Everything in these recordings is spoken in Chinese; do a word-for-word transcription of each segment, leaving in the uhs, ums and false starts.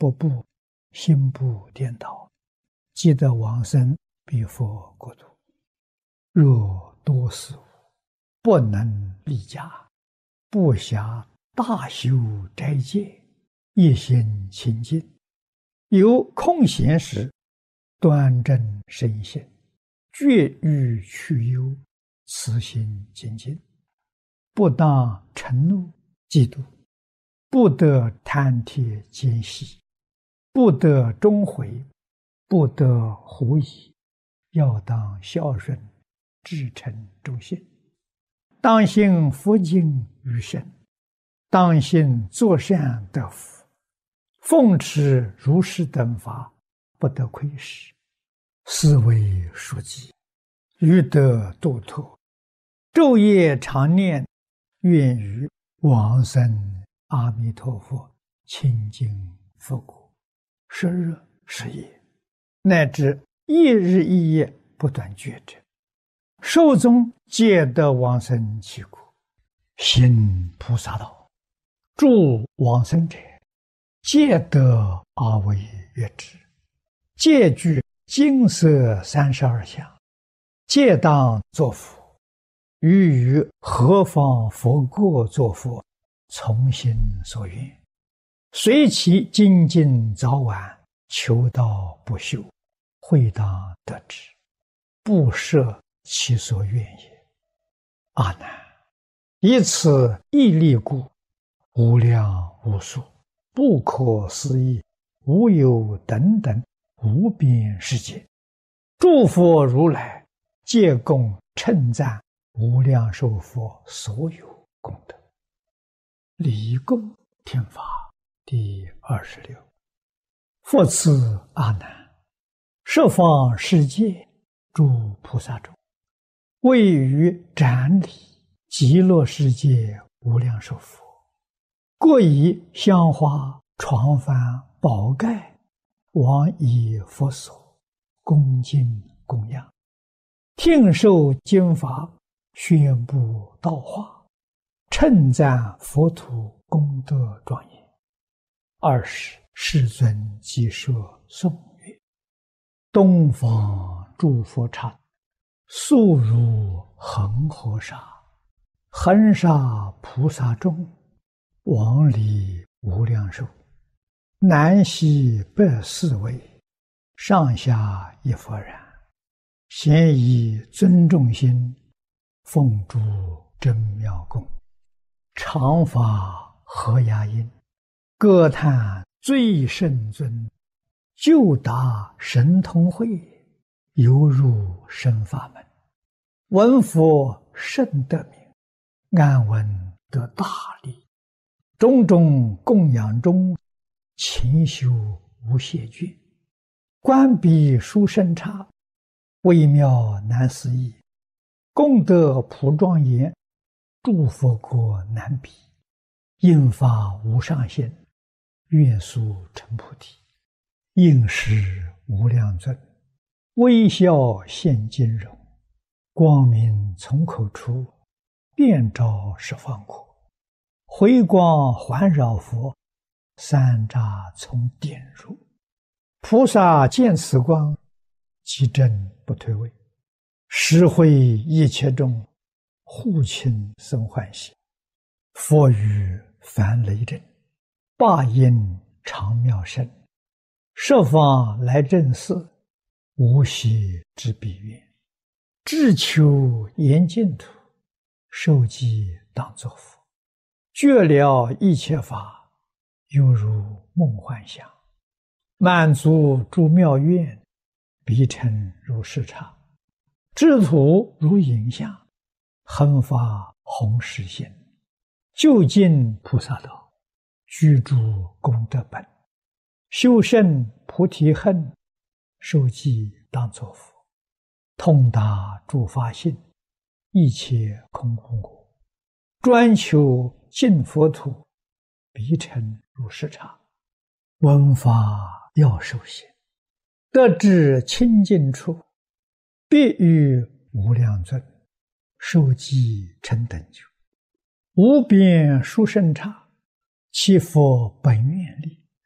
腹部、心部颠倒，即得往生彼佛国土。若多事物不能立家，不暇大修斋戒，一心清净，有空闲时，端正身心，绝欲去忧，慈心精进，不当嗔怒嫉妒，不得贪帖奸细，不得终悔，不得狐疑，要当孝顺，至诚忠信，当信佛经于身，当信作善得福，奉持如是等法，不得亏失，是为书记，欲得度脱，昼夜常念，愿于往生阿弥陀佛清净佛国，十日十夜，乃至一日一夜不断觉者，寿终皆得往生其国，行菩萨道，助往生者，皆得阿惟越致，皆具金色三十二相，皆当作佛。于于何方佛国作佛，从心所愿，随其精进早晚，求道不休，会当得之，不设其所愿也。阿难，以此毅力故，无量无数，不可思议，无有等等无边世界，诸佛如来皆共称赞无量寿佛所有功德。礼供听法第二十六。复次阿难，十方世界诸菩萨中，位于展礼极乐世界无量寿佛，各以香花、床幡、宝盖往以佛所，恭敬供养，听受经法，宣布道化，称赞佛土功德庄严。二时世尊即设颂曰：东方诸佛刹，速如恒河沙，恒沙菩萨众，往礼无量寿，南西北四围，上下一佛然，咸以尊重心，奉诸真妙供，常法和雅音，歌叹最胜尊，就达神通会，犹入生法门，闻佛甚得名，安闻得大利，种种供养中，勤修无懈倦，观彼殊胜刹，微妙难思议，功德普庄严，诸佛国难比，应发无上限，愿速成菩提。应时无量尊，微笑现金容，光明从口出，遍照十方国，回光环绕佛，三匝从点入。菩萨见此光，其真不退位，实会一切众，护亲生欢喜。佛语梵雷震，霸音长妙声，十方来正寺，无息之彼愿，志求严净土，受记当作佛，觉了一切法，犹如梦幻想，满足诸妙愿，彼尘如视察，智土如影像，恒发弘誓心，究竟菩萨道，居住功德本，修胜菩提恨，受记当作佛，通达诸法性，一切空空果，专求净佛土，彼尘如视察，闻法要受行，得至清净处，必与无量尊，受记成等觉，无边殊胜刹，其佛本愿力，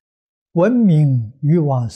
闻名于往生。